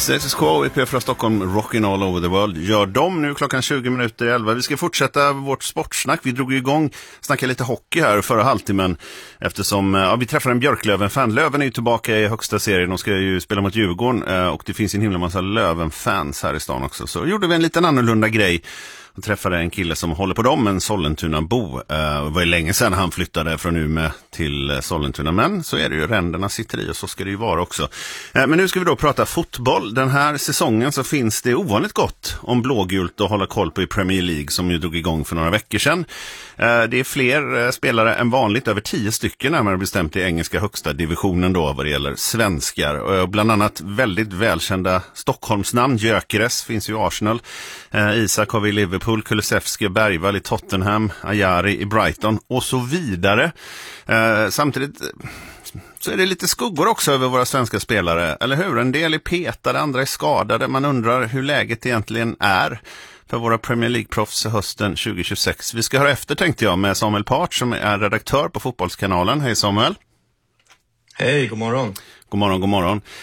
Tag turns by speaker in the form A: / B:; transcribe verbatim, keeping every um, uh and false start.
A: Status Quo i P fyra Stockholm, Rockin' All Over the World. Gör de nu klockan tjugo minuter i elva. Vi ska fortsätta vårt sportsnack. Vi drog igång, snackade lite hockey här förra halvtimmen. Eftersom ja, vi träffade en Björklöven-fan. Löven är ju tillbaka i högsta serien. De ska ju spela mot Djurgården. Och det finns en himla massa Löven-fans här i stan också. Så gjorde vi en liten annorlunda grej. Jag träffade en kille som håller på dem, en Sollentuna-bo. Det var ju länge sedan han flyttade från Umeå till Sollentuna, men så är det ju, ränderna sitter i och så ska det ju vara också. Men nu ska vi då prata fotboll. Den här säsongen så finns det ovanligt gott om blågult att hålla koll på i Premier League som ju drog igång för några veckor sedan. Det är fler spelare än vanligt, över tio stycken närmare bestämt i engelska högsta divisionen då vad det gäller svenskar. Bland annat väldigt välkända Stockholmsnamn. Gyökeres finns ju i Arsenal. Isak har vi i Liverpool, Kulusevski, Bergvall i Tottenham, Ajari i Brighton och så vidare. Eh, samtidigt så är det lite skuggor också över våra svenska spelare, eller hur? En del är petade, andra är skadade. Man undrar hur läget egentligen är för våra Premier League-proffs hösten tjugo tjugosex. Vi ska höra efter, tänkte jag, med Samuel Part som är redaktör på Fotbollskanalen. Hej Samuel.
B: Hej, god morgon.
A: God morgon, god morgon.